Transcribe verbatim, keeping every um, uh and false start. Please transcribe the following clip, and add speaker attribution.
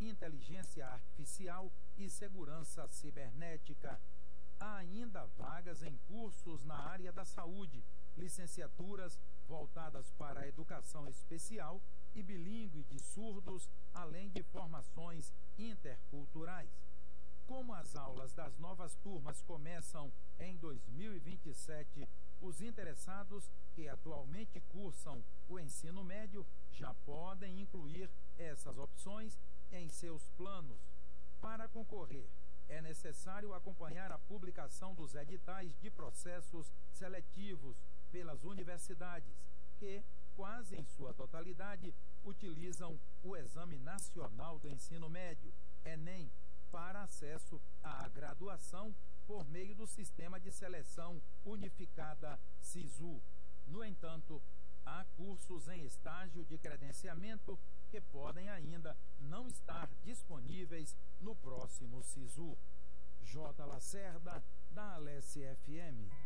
Speaker 1: inteligência artificial e segurança cibernética. Há ainda vagas em cursos na área da saúde, licenciaturas voltadas para a educação especial e bilíngue de surdos, além de formações interculturais. Como as aulas das novas turmas começam em dois mil e vinte e sete, os interessados que atualmente cursam o ensino médio já podem incluir essas opções em seus planos. Para concorrer, é necessário acompanhar a publicação dos editais de processos seletivos pelas universidades, que, quase em sua totalidade, utilizam o Exame Nacional do Ensino Médio, Enem, para acesso à graduação por meio do Sistema de Seleção Unificada SISU. No entanto, há cursos em estágio de credenciamento que podem ainda não estar disponíveis no próximo SISU. J. Lacerda, da Alesse F M.